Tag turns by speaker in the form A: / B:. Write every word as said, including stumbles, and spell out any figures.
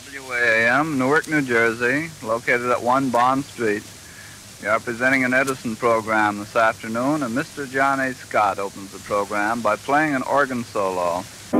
A: W A M, Newark, New Jersey, located at one Bond Street. We are presenting an Edison program this afternoon, and Mister John A. Scott opens the program by playing an organ solo.